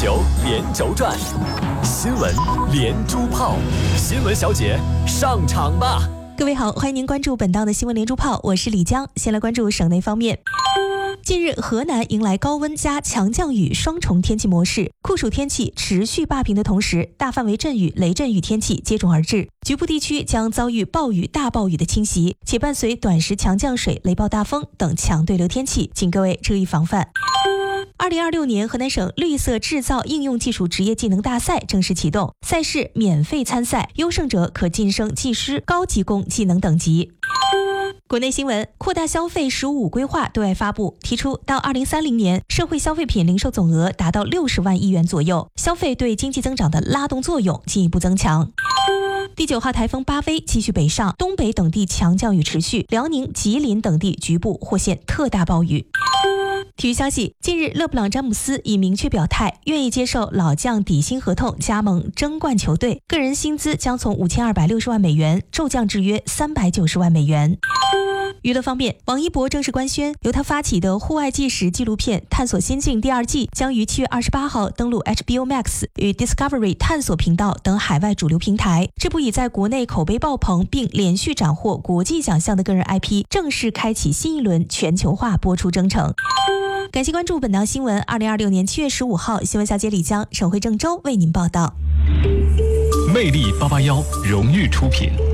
球连轴转，新闻连珠炮，新闻小姐上场吧！ 各位好，欢迎您关注本档的新闻连珠炮，我是李江。先来关注省内方面。近日，河南迎来高温加强降雨双重天气模式，酷暑天气持续霸屏的同时，大范围阵雨、雷阵雨天气接踵而至，局部地区将遭遇暴雨、大暴雨的侵袭，且伴随短时强降水、雷暴大风等强对流天气，请各位注意防范。2026年河南省绿色制造应用技术职业技能大赛正式启动，赛事免费参赛，优胜者可晋升技师、高级工技能等级。国内新闻，扩大消费“十五五”规划对外发布，提出到2030年，社会消费品零售总额达到60万亿元左右，消费对经济增长的拉动作用进一步增强。第9号台风巴菲继续北上，东北等地强降雨持续，辽宁、吉林等地局部或现特大暴雨。体育消息，近日勒布朗詹姆斯已明确表态，愿意接受老将底薪合同加盟争冠球队，个人薪资将从5260万美元骤降至约390万美元。娱乐方面，王一博正式官宣，由他发起的户外纪实纪录片《探索仙境》第2季将于7月28号登陆 HBO Max 与 Discovery 探索频道等海外主流平台。这部已在国内口碑爆棚并连续斩获国际奖项的个人 IP 正式开启新一轮全球化播出征程。感谢关注本档新闻。2026年7月15号，新闻小姐李江、省会郑州为您报道。 魅力881荣誉出品。